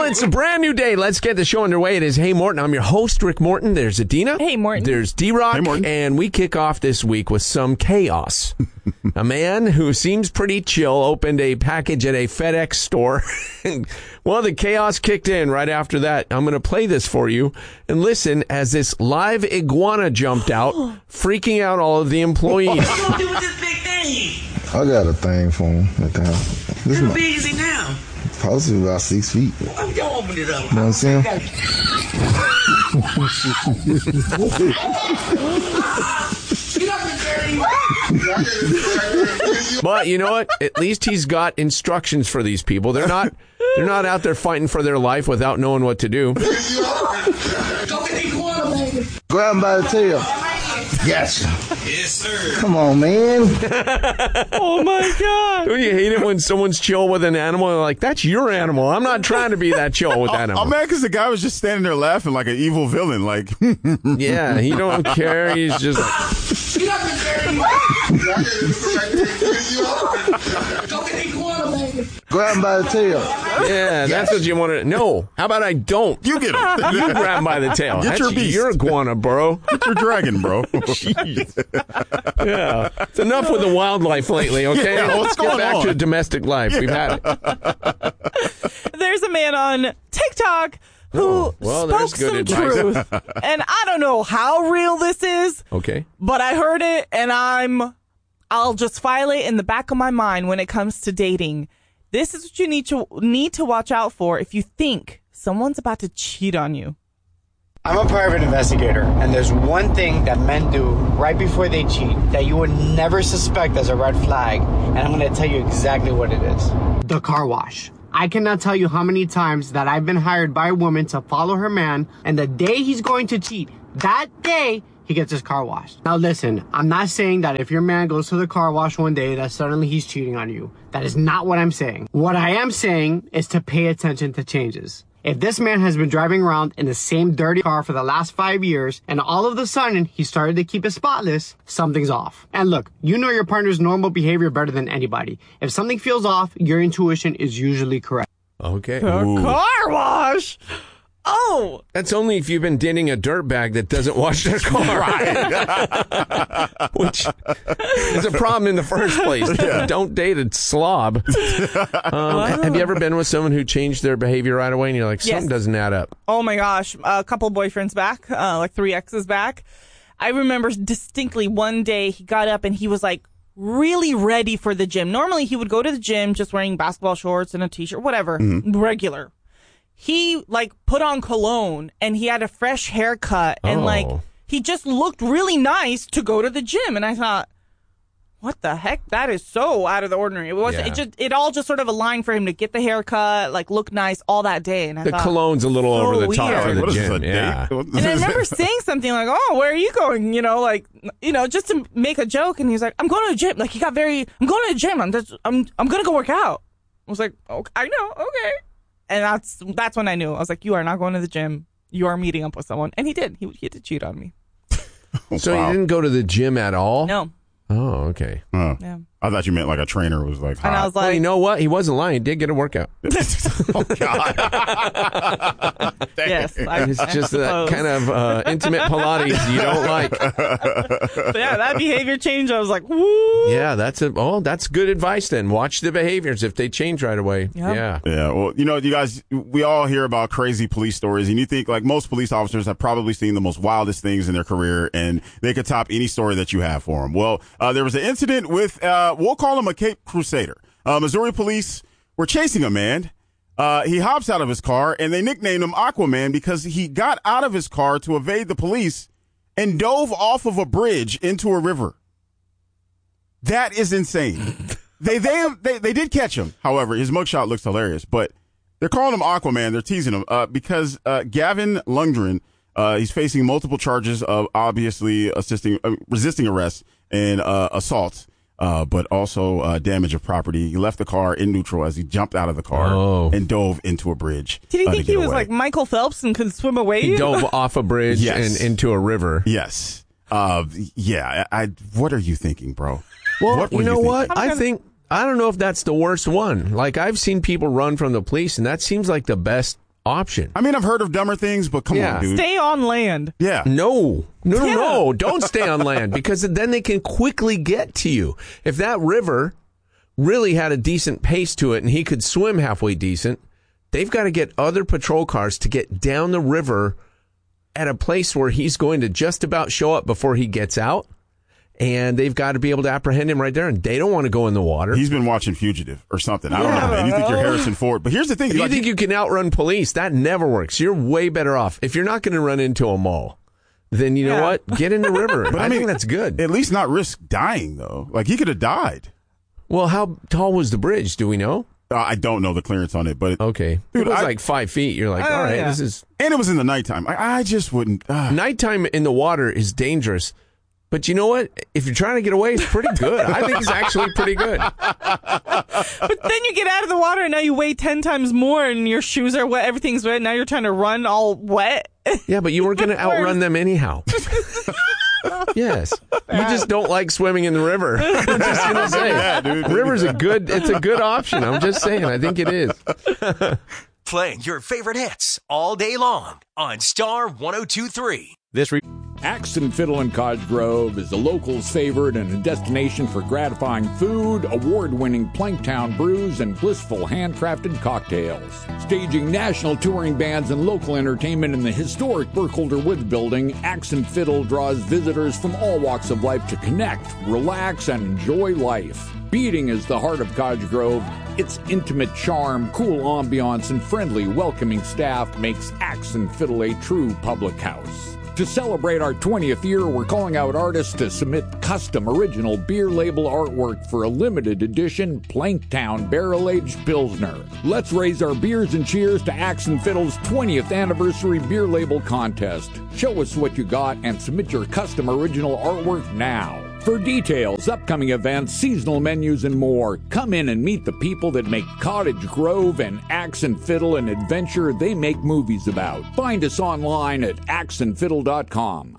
it's a brand new day. Let's get the show underway. It is Hey Morton. I'm your host, Rick Morton. There's Adina. Hey, Morton. There's D-Rock. Hey, Morton. And we kick off this week with some chaos. A man who seems pretty chill opened a package at a FedEx store. Well, the chaos kicked in right after that. I'm going to play this for you and listen as this live iguana jumped out, freaking out all of the employees. What you gonna do with this big thing? I got a thing for him at the house. This How is big is he now? possibly about 6 feet. Oh, don't open it up. You know what I'm saying? Get up and dirty. But you know what? At least he's got instructions for these people. They're not out there fighting for their life without knowing what to do. Go get the iguana, baby. Grab him by the tail. Yes. Yes, sir. Come on, man. Oh, my God. Don't you hate it when someone's chill with an animal? They're like, that's your animal. I'm not trying to be that chill with that animal. I'm mad because the guy was just standing there laughing like an evil villain. Like, Yeah, he don't care. He's just Get up and dirty. Go get the iguana, baby. Grab him by the tail. yeah, that's what you want to. No, how about I don't? you get him. You grab him by the tail. Get your beast. Your iguana, bro. Get your dragon, bro. Yeah, it's enough with the wildlife lately. Okay, Yeah, let's what's get going back on? to domestic life. We've had it. There's a man on TikTok who Oh, well, there's spoke good some advice. truth. And I don't know how real this is, Okay. but I heard it, and I'll just file it in the back of my mind when it comes to dating. This is what you need to watch out for if you think someone's about to cheat on you. I'm a private investigator, and there's one thing that men do right before they cheat that you would never suspect as a red flag, and I'm going to tell you exactly what it is. The car wash. I cannot tell you how many times that I've been hired by a woman to follow her man, and the day he's going to cheat, that day, he gets his car washed. Now listen, I'm not saying that if your man goes to the car wash one day that suddenly he's cheating on you. That is not what I'm saying. What I am saying is to pay attention to changes. If this man has been driving around in the same dirty car for the last 5 years and all of a sudden he started to keep it spotless, something's off. And look, you know your partner's normal behavior better than anybody. If something feels off, your intuition is usually correct. Okay. Car wash? Oh, That's only if you've been dating a dirtbag that doesn't wash their car. Which is a problem in the first place. Don't date a slob. Have you ever been with someone who changed their behavior right away and you're like, something Yes. doesn't add up? oh my gosh. A couple boyfriends back, like 3 exes back. I remember distinctly one day he got up and he was like really ready for the gym. Normally he would go to the gym just wearing basketball shorts and a t-shirt, whatever, regular. He like put on cologne and he had a fresh haircut and like he just looked really nice to go to the gym. And I thought, what the heck? That is so out of the ordinary. It was it all just sort of aligned for him to get the haircut, like look nice all that day. And I The thought, cologne's a little so over the top weird. for the What is this, gym. a date? Yeah. And I remember saying something like, "Oh, where are you going?" You know, like, just to make a joke. And he's like, "I'm going to the gym." Like, I'm going to the gym. I'm going to go work out. I was like, "Okay, I know, okay." And that's when I knew. I was like, "You are not going to the gym. You are meeting up with someone." And he did. He did cheat on me. So you didn't go to the gym at all? No. Oh, okay. Oh. Yeah. I thought you meant like a trainer was like hot. And I was Well, like, you know what? He wasn't lying. He did get a workout. Oh, God. yes. It's just that kind of intimate Pilates you don't like. But yeah, that behavior change, I was like, woo. Yeah, that's good advice then. Watch the behaviors if they change right away. Yep. Yeah. Yeah, well, you guys, we all hear about crazy police stories, and you think like most police officers have probably seen the most wildest things in their career, and they could top any story that you have for them. Well, there was an incident with, we'll call him a Cape Crusader. Missouri police were chasing a man. He hops out of his car, and they nicknamed him Aquaman because he got out of his car to evade the police and dove off of a bridge into a river. That is insane. They did catch him. However, his mugshot looks hilarious, but they're calling him Aquaman. They're teasing him because Gavin Lundgren, he's facing multiple charges of obviously resisting arrest and assault. But also damage of property. He left the car in neutral as he jumped out of the car and dove into a bridge. Did he think he was away. like Michael Phelps and could swim away? He dove off a bridge Yes. and into a river. Yes. Yeah. What are you thinking, bro? Well, What were you know you what? thinking? I don't know if that's the worst one. Like, I've seen people run from the police, and that seems like the best option. I mean, I've heard of dumber things, but come on, dude. Stay on land. Yeah. No. Don't stay on land, because then they can quickly get to you. If that river really had a decent pace to it and he could swim halfway decent, they've got to get other patrol cars to get down the river at a place where he's going to just about show up before he gets out. And they've got to be able to apprehend him right there, and they don't want to go in the water. He's been watching Fugitive or something. I don't know, man. You think you're Harrison Ford. But here's the thing. If you think you can outrun police, that never works. You're way better off. If you're not going to run into a mall, then you know what? Get in the river. But I think that's good. At least not risk dying, though. Like, he could have died. Well, how tall was the bridge? Do we know? I don't know the clearance on it, but... Okay. Dude, it was like 5 feet. You're like, all right, this is... And it was in the nighttime. I just wouldn't... Nighttime in the water is dangerous. But you know what? If you're trying to get away, it's pretty good. I think it's actually pretty good. But then you get out of the water and now you weigh 10 times more and your shoes are wet, everything's wet. Now you're trying to run all wet. Yeah, but you were going to outrun them anyhow. Yes. You just don't like swimming in the river. I'm just going to say. River's a good option. I'm just saying. I think it is. Playing your favorite hits all day long on Star 102.3. Axe and Fiddle in Cottage Grove is the locals' favorite and a destination for gratifying food, award-winning Planktown brews, and blissful handcrafted cocktails. Staging national touring bands and local entertainment in the historic Burkholder Woods building, Axe and Fiddle draws visitors from all walks of life to connect, relax, and enjoy life. Beating is the heart of Cottage Grove. Its intimate charm, cool ambiance, and friendly, welcoming staff makes Axe and Fiddle a true public house. To celebrate our 20th year, we're calling out artists to submit custom original beer label artwork for a limited edition Planktown Barrel-Aged Pilsner. Let's raise our beers and cheers to Axe and Fiddle's 20th anniversary beer label contest. Show us what you got and submit your custom original artwork now. For details, upcoming events, seasonal menus, and more, come in and meet the people that make Cottage Grove and Axe and Fiddle an adventure they make movies about. Find us online at axeandfiddle.com.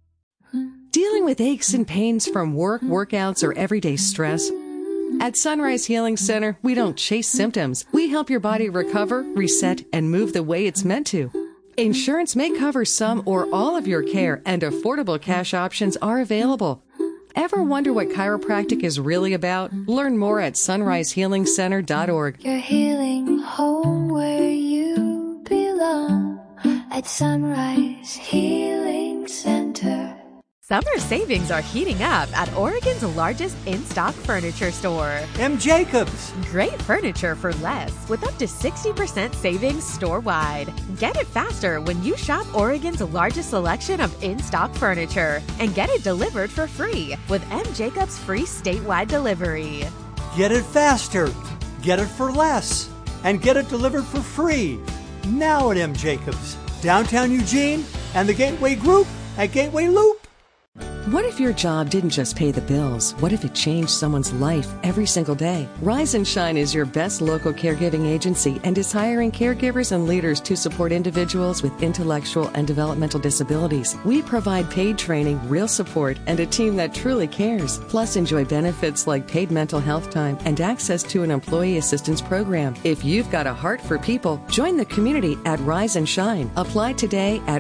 Dealing with aches and pains from work, workouts, or everyday stress? At Sunrise Healing Center, we don't chase symptoms. We help your body recover, reset, and move the way it's meant to. Insurance may cover some or all of your care, and affordable cash options are available. Ever wonder what chiropractic is really about? Learn more at sunrisehealingcenter.org. You're healing home where you belong at Sunrise Healing Center. Summer savings are heating up at Oregon's largest in-stock furniture store, M. Jacobs. Great furniture for less with up to 60% savings store-wide. Get it faster when you shop Oregon's largest selection of in-stock furniture and get it delivered for free with M. Jacobs free statewide delivery. Get it faster, get it for less, and get it delivered for free. Now at M. Jacobs, downtown Eugene, and the Gateway Group at Gateway Loop. What if your job didn't just pay the bills? What if it changed someone's life every single day? Rise and Shine is your best local caregiving agency and is hiring caregivers and leaders to support individuals with intellectual and developmental disabilities. We provide paid training, real support, and a team that truly cares. Plus, enjoy benefits like paid mental health time and access to an employee assistance program. If you've got a heart for people, join the community at Rise and Shine. Apply today at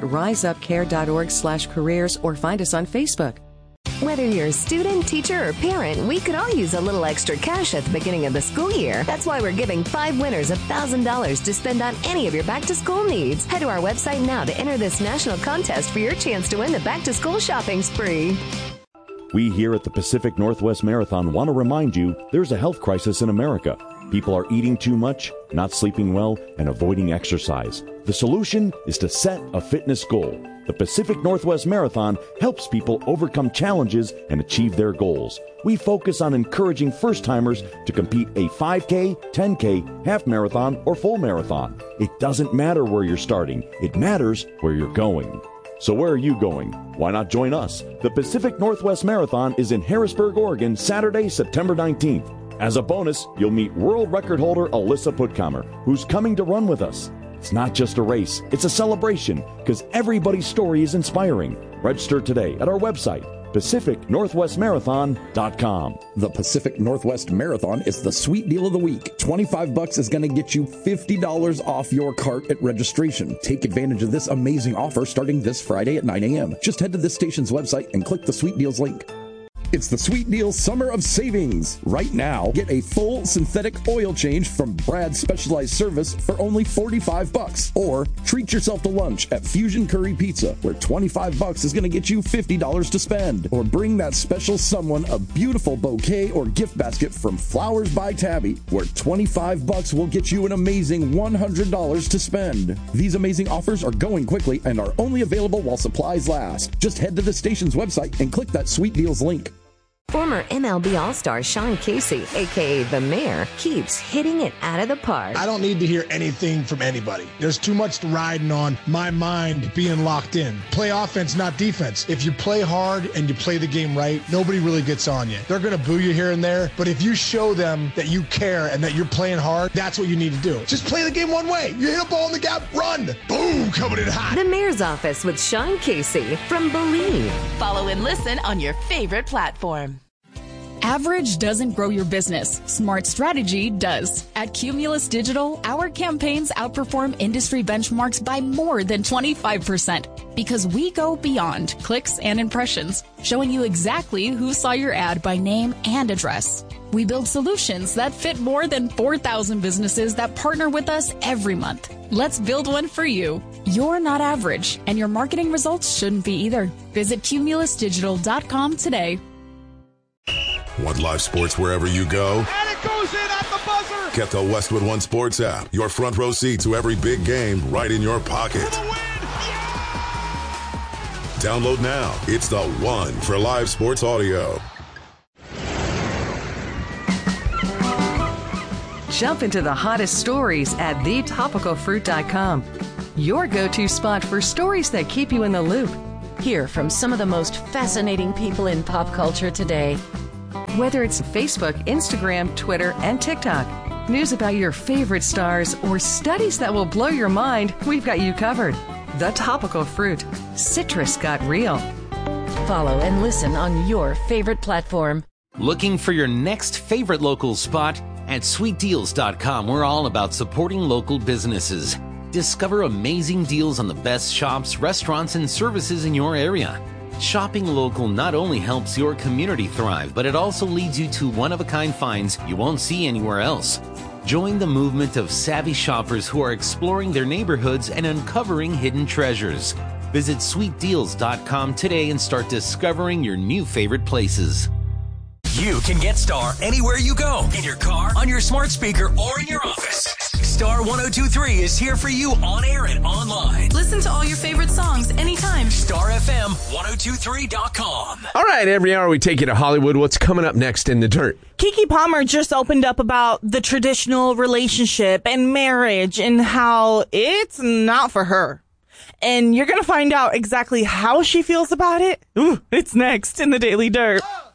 riseupcare.org/careers or find us on Facebook. Whether you're a student, teacher, or parent, we could all use a little extra cash at the beginning of the school year. That's why we're giving 5 winners $1,000 to spend on any of your back-to-school needs. Head to our website now to enter this national contest for your chance to win the back-to-school shopping spree. We here at the Pacific Northwest Marathon want to remind you there's a health crisis in America. People are eating too much, not sleeping well, and avoiding exercise. The solution is to set a fitness goal. The Pacific Northwest Marathon helps people overcome challenges and achieve their goals. We focus on encouraging first-timers to compete a 5K, 10K, half marathon, or full marathon. It doesn't matter where you're starting. It matters where you're going. So where are you going? Why not join us? The Pacific Northwest Marathon is in Harrisburg, Oregon, Saturday, September 19th. As a bonus, you'll meet world record holder Alyssa Puttkamer, who's coming to run with us. It's not just a race, it's a celebration, because everybody's story is inspiring. Register today at our website, PacificNorthwestMarathon.com. The Pacific Northwest Marathon is the sweet deal of the week. $25 is going to get you $50 off your cart at registration. Take advantage of this amazing offer starting this Friday at 9 a.m. Just head to this station's website and click the Sweet Deals link. It's the Sweet Deal Summer of Savings. Right now, get a full synthetic oil change from Brad's Specialized Service for only $45. Or treat yourself to lunch at Fusion Curry Pizza, where $25 is going to get you $50 to spend. Or bring that special someone a beautiful bouquet or gift basket from Flowers by Tabby, where $25 will get you an amazing $100 to spend. These amazing offers are going quickly and are only available while supplies last. Just head to the station's website and click that Sweet Deals link. Former MLB All-Star Sean Casey, a.k.a. The Mayor, keeps hitting it out of the park. I don't need to hear anything from anybody. There's too much riding on my mind being locked in. Play offense, not defense. If you play hard and you play the game right, nobody really gets on you. They're going to boo you here and there, but if you show them that you care and that you're playing hard, that's what you need to do. Just play the game one way. You hit a ball in the gap, run. Boom, coming in hot. The Mayor's Office with Sean Casey from Believe. Follow and listen on your favorite platform. Average doesn't grow your business. Smart strategy does. At Cumulus Digital, our campaigns outperform industry benchmarks by more than 25% because we go beyond clicks and impressions, showing you exactly who saw your ad by name and address. We build solutions that fit more than 4,000 businesses that partner with us every month. Let's build one for you. You're not average, and your marketing results shouldn't be either. Visit cumulusdigital.com today. Want live sports wherever you go? And it goes in at the buzzer! Get the Westwood One Sports app. Your front row seat to every big game right in your pocket. For the win! Yeah! Download now. It's the one for live sports audio. Jump into the hottest stories at thetopicalfruit.com. Your go-to spot for stories that keep you in the loop. Hear from some of the most fascinating people in pop culture today. Whether it's Facebook, Instagram, Twitter, and TikTok, news about your favorite stars, or studies that will blow your mind, we've got you covered. The Topical Fruit. Citrus got real. Follow and listen on your favorite platform. Looking for your next favorite local spot? At sweetdeals.com, we're all about supporting local businesses. Discover amazing deals on the best shops, restaurants, and services in your area. Shopping local not only helps your community thrive, but it also leads you to one-of-a-kind finds you won't see anywhere else. Join the movement of savvy shoppers who are exploring their neighborhoods and uncovering hidden treasures. Visit sweetdeals.com today and start discovering your new favorite places. You can get Star anywhere you go. In your car, on your smart speaker, or in your office. Star 102.3 is here for you on air and online. Listen to all your favorite songs anytime. StarFM1023.com. All right, every hour we take you to Hollywood. What's coming up next in the dirt? Keke Palmer just opened up about the traditional relationship and marriage and how it's not for her. And you're going to find out exactly how she feels about it. Ooh, it's next in the Daily Dirt.